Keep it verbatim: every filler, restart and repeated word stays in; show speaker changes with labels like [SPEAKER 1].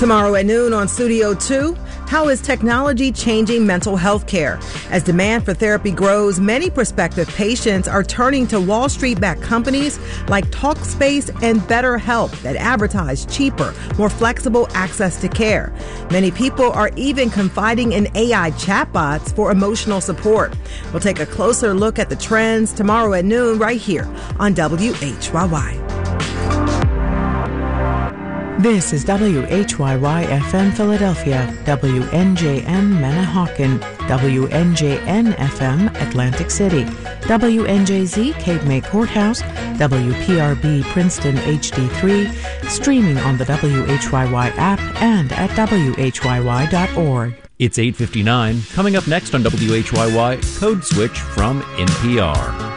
[SPEAKER 1] Tomorrow at noon on Studio two, how is technology changing mental health care? As demand for therapy grows, many prospective patients are turning to Wall Street-backed companies like Talkspace and BetterHelp that advertise cheaper, more flexible access to care. Many people are even confiding in A I chatbots for emotional support. We'll take a closer look at the trends tomorrow at noon right here on W H Y Y.
[SPEAKER 2] This is W H Y Y F M Philadelphia, W N J N Manahawkin, W N J N F M Atlantic City, W N J Z Cape May Courthouse, W P R B Princeton H D three, streaming on the W H Y Y app and at W H Y Y dot org.
[SPEAKER 3] It's eight fifty-nine. Coming up next on W H Y Y, Code Switch from N P R.